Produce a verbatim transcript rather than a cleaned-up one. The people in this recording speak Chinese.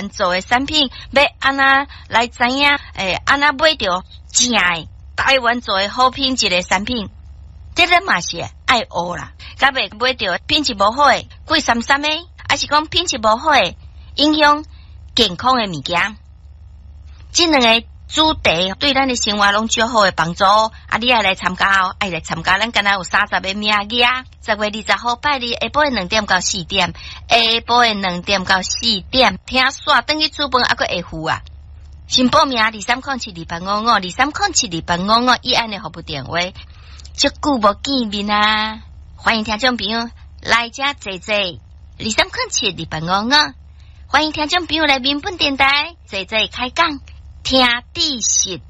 湾做的产品，要安那来知影，诶，安那买到正的台湾做的好品质的产品，这个嘛是爱学啦。甲袂买到品质无好的、贵三三的，还是讲品质无好的，影响健康的物件。这两个主题对咱的生活拢足好的帮助。啊，你爱来参加哦，爱来参加，咱敢若有三十个名额。十月二十号拜日下晡的两点到四点，下晡的两点到四点，听煞等去煮饭还佫会付啊！先报名二三零七二八五五，二三零七二八五五，以安的服务电话。足久无见面啊！欢迎听众朋友来遮坐坐，二三零七二八五五。欢迎听众朋友来民本电台坐坐开讲，听知识。